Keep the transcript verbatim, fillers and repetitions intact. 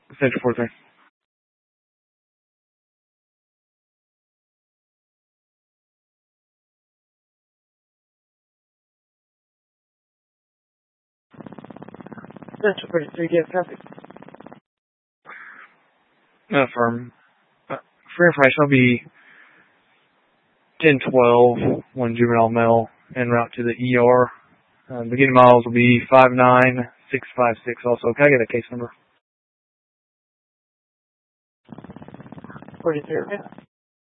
Central four three. Central forty-three, get copy. Uh, firm. Uh, for information, I'll be ten twelve, one juvenile male, en route to the E R. Uh, beginning miles will be five nine six five six also. Can I get a case number? forty-three, okay.